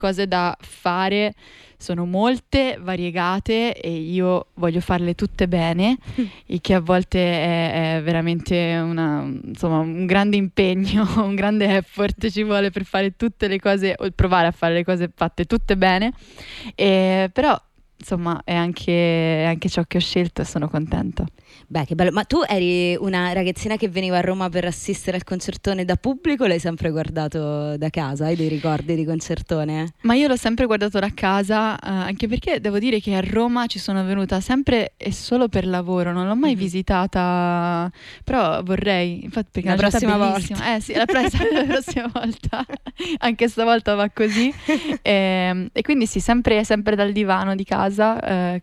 cose da fare sono molte, variegate e io voglio farle tutte bene, il che a volte è veramente insomma, un grande impegno, un grande effort ci vuole per fare tutte le cose o provare a fare le cose fatte tutte bene, però insomma è anche ciò che ho scelto e sono contenta. Beh, che bello. Ma tu eri una ragazzina che veniva a Roma per assistere al concertone da pubblico o l'hai sempre guardato da casa? Hai dei ricordi di concertone? Ma io l'ho sempre guardato da casa, anche perché devo dire che a Roma ci sono venuta sempre e solo per lavoro, non l'ho mai visitata, però vorrei, infatti perché La è una città prossima bellissima. volta. Sì, la prossima volta, anche stavolta va così. E quindi sì, sempre dal divano di casa,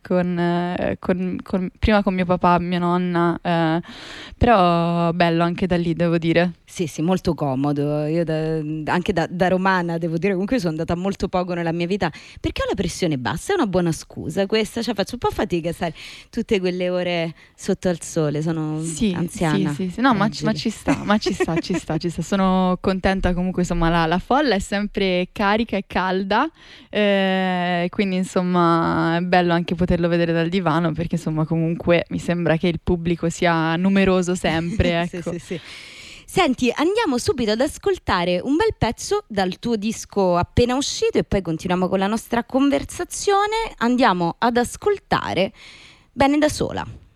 prima con mio papà, mia nonna, però bello anche da lì, devo dire. Sì, sì, molto comodo. Io anche da romana, devo dire, comunque sono andata molto poco nella mia vita perché ho la pressione bassa, è una buona scusa questa, cioè faccio un po' fatica a stare tutte quelle ore sotto al sole, sono Sì, anziana. sì. No, ma ci sta. Sono contenta comunque, insomma, la folla è sempre carica e calda, quindi insomma è bello anche poterlo vedere dal divano perché insomma comunque mi sembra che il pubblico sia numeroso sempre, ecco. Sì. Senti, andiamo subito ad ascoltare un bel pezzo dal tuo disco appena uscito e poi continuiamo con la nostra conversazione. Andiamo ad ascoltare Bene da sola.